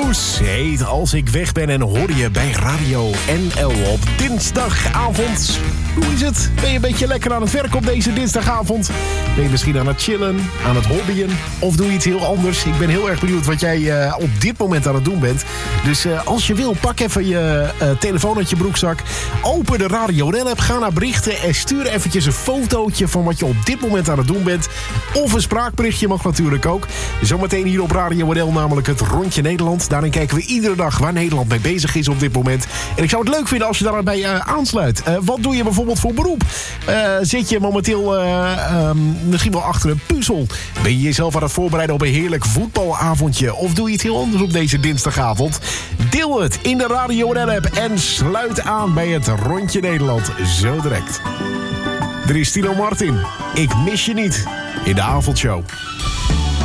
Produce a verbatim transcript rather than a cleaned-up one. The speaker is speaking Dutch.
Bruce heet Als ik weg ben en hoor je bij Radio N L op dinsdagavond. Hoe is het? Ben je een beetje lekker aan het werk op deze dinsdagavond? Ben je misschien aan het chillen, aan het hobbyen? Of doe je iets heel anders? Ik ben heel erg benieuwd wat jij uh, op dit moment aan het doen bent. Dus uh, als je wil, pak even je uh, telefoon uit je broekzak. Open de Radio N L-app, ga naar berichten en stuur eventjes een fotootje van wat je op dit moment aan het doen bent. Of een spraakberichtje mag natuurlijk ook. Zometeen hier op Radio N L namelijk het Rondje Nederland. Daarin kijken we iedere dag waar Nederland mee bezig is op dit moment. En ik zou het leuk vinden als je daarbij uh, aansluit. Uh, wat doe je bijvoorbeeld voor beroep? Uh, zit je momenteel uh, um, misschien wel achter een puzzel? Ben je jezelf aan het voorbereiden op een heerlijk voetbalavondje? Of doe je het heel anders op deze dinsdagavond? Deel het in de Radio N L-app en sluit aan bij het Rondje Nederland. Zo direct. Er is Tino Martin. Ik mis je niet in de avondshow.